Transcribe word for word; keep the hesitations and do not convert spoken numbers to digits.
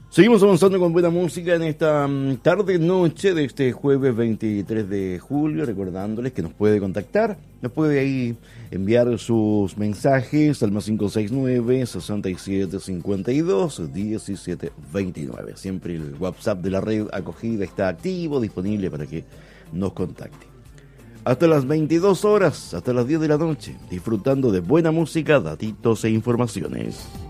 Seguimos avanzando con buena música en esta um, tarde-noche de este jueves veintitrés de julio, recordándoles que nos puede contactar, nos puede ahí enviar sus mensajes al más cinco seis nueve, seis siete cinco dos, uno siete dos nueve. Siempre el WhatsApp de la red acogida está activo, disponible para que nos contacte. Hasta las veintidós horas, hasta las diez de la noche, disfrutando de buena música, datitos e informaciones.